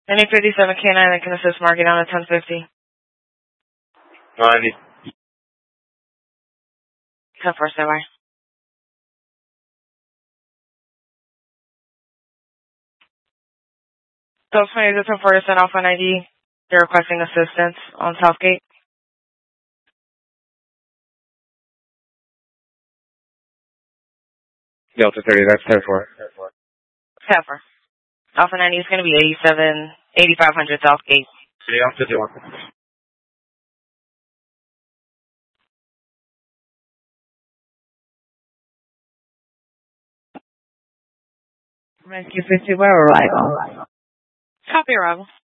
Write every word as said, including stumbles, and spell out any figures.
Any fifty-seven K nine that can assist Marky down at ten fifty. ninety. ten four, stand by. So twenty to ten four to send off on I D. They're requesting assistance on Southgate. Delta thirty, that's ten four. ten four. Alpha ninety is going to be eighty-seven, eighty-five hundred Southgate. Yeah, fifty-one. Rescue fifty, where arrival? Copy arrival.